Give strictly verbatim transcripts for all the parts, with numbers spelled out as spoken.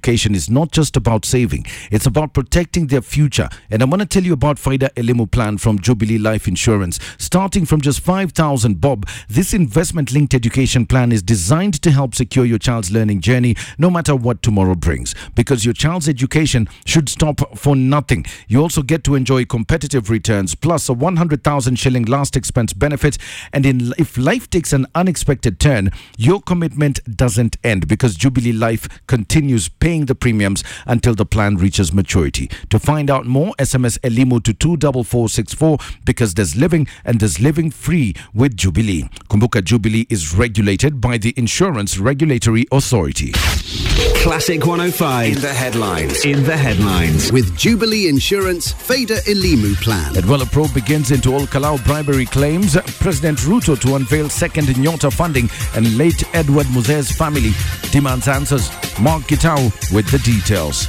education is not just about saving, it's about protecting their future. And I'm going to tell you about Faida Elimu plan from Jubilee Life Insurance. Starting from just five thousand bob, this investment-linked education plan is designed to help secure your child's learning journey no matter what tomorrow brings. Because your child's education should stop for nothing. You also get to enjoy competitive returns plus a one hundred thousand shilling last expense benefit. And in, if life takes an unexpected turn, your commitment doesn't end because Jubilee Life continues paying the premiums until the plan reaches maturity. To find out more, S M S Elimu to two four four six four because there's living and there's living free with Jubilee. Kumbuka, Jubilee is regulated by the Insurance Regulatory Authority. Classic one oh five in the headlines. In the headlines with Jubilee Insurance Faida Elimu plan. Edwella probe begins into all Kalau bribery claims. President Ruto to unveil second Nyota funding, and late Edward Muzee's family demands answers. Mark Gitau with the details.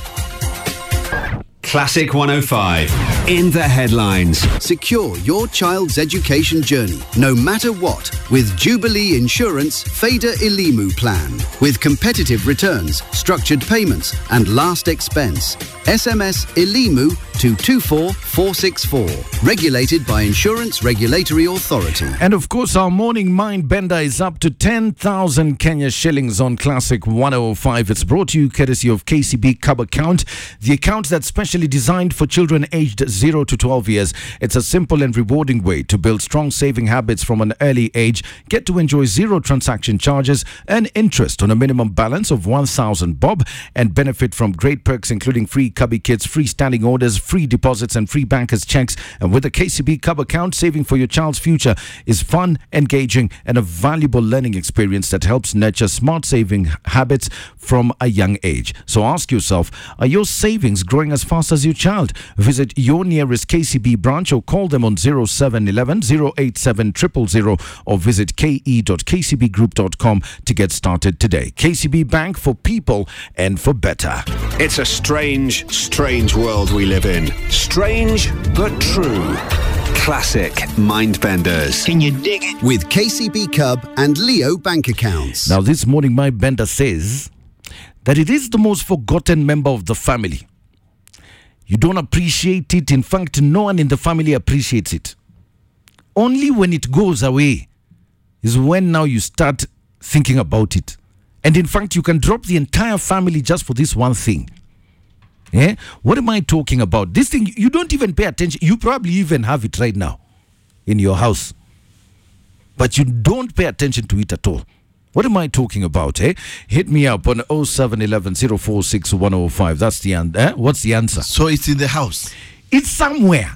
Classic one oh five in the headlines. Secure your child's education journey, no matter what, with Jubilee Insurance Faida Elimu plan. With competitive returns, structured payments, and last expense. S M S Elimu to two four four six four. Regulated by Insurance Regulatory Authority. And of course, our morning mind bender is up to ten thousand Kenya shillings on Classic one oh five. It's brought to you courtesy of K C B Cub Account, the account that's specially designed for children aged zero to twelve years. It's a simple and rewarding way to build strong saving habits from an early age. Get to enjoy zero transaction charges, earn interest on a minimum balance of one thousand bob, and benefit from great perks including free Cubby kits, free standing orders, free deposits, and free bankers checks. And with a K C B Cub Account, saving for your child's future is fun, engaging, and a valuable learning experience that helps nurture smart saving habits from a young age. So ask yourself, are your savings growing as fast as your child? Visit your nearest K C B branch or call them on zero seven one one zero eight seven zero zero zero or visit k e dot k c b group dot com to get started today. K C B Bank, for people and for better. It's a strange, strange world we live in. Strange but true. Classic Mindbenders. Can you dig it? With K C B Cub and Leo bank accounts. Now this morning, my bender says that it is the most forgotten member of the family. You don't appreciate it. In fact, no one in the family appreciates it. Only when it goes away is when now you start thinking about it. And in fact, you can drop the entire family just for this one thing. Yeah? What am I talking about? This thing, you don't even pay attention. You probably even have it right now in your house. But you don't pay attention to it at all. What am I talking about, eh? Hit me up on oh seven one one zero four six one oh five. That's the answer. Eh? What's the answer? So it's in the house. It's somewhere.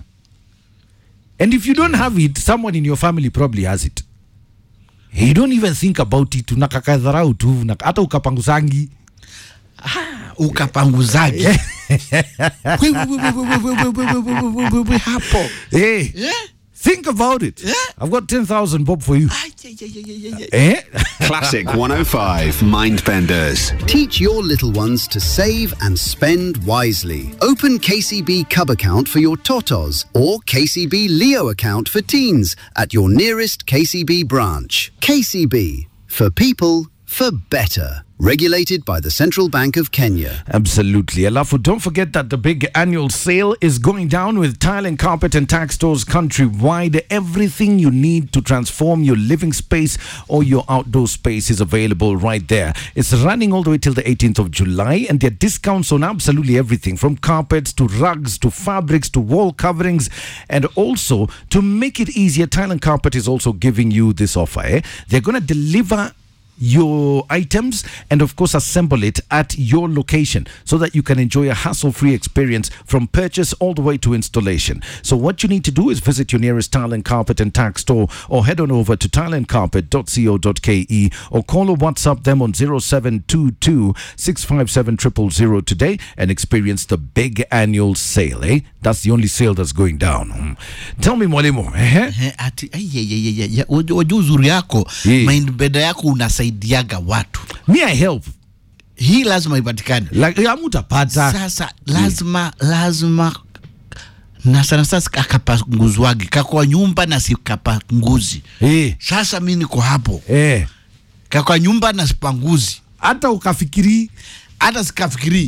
And if you don't have it, someone in your family probably has it. You don't even think about it. Unakakadharau tu. Hata ukapanguzangi. Ah, ukapanguzangi. Wait, wait, wait, wait, wait, wait, wait, wait, wait, wait, wait, hapo. Hey. Yeah? Think about it. Yeah? I've got ten thousand bob for you. Ah, yeah, yeah, yeah, yeah, yeah. Eh? Classic one oh five Mindbenders. Teach your little ones to save and spend wisely. Open K C B Cub account for your totos or K C B Leo account for teens at your nearest K C B branch. K C B, for people, for better. Regulated by the Central Bank of Kenya. Absolutely. Alafu, don't forget that the big annual sale is going down with tile and carpet and tax stores countrywide. Everything you need to transform your living space or your outdoor space is available right there. It's running all the way till the eighteenth of July, and there are discounts on absolutely everything from carpets to rugs to fabrics to wall coverings. And also, to make it easier, Tile and Carpet is also giving you this offer. Eh? They're going to deliver your items and of course assemble it at your location so that you can enjoy a hassle-free experience from purchase all the way to installation. So what you need to do is visit your nearest Tile and Carpet and Tax store or head on over to tile and carpet dot co dot k e or call or WhatsApp them on zero seven two two six five seven zero zero zero today and experience the big annual sale. Eh? That's the only sale that's going down. Hmm. Tell me Mwalimu. Eh? Ati wajua uzuri yako, mindbender yako unasaidiaga watu. Me I help. Hii lazima ipatikane. Like hamutapata. Sasa lazima lazima na sana sasa akapanguzwagi kakwa nyumba na sikapanguzi. Eh. Sasa mimi niko hapo. Eh. Kakwa nyumba na sipanguzi. Hata ukafikiri hata sikafikiri